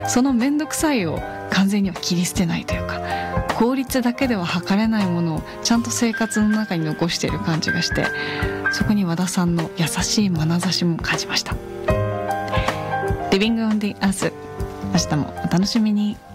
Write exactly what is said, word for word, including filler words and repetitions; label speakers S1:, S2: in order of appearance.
S1: その面倒くさいを完全には切り捨てないというか、効率だけでは測れないものをちゃんと生活の中に残している感じがして、そこに和田さんの優しい眼差しも感じました。 Living on the Earth、 明日もお楽しみに。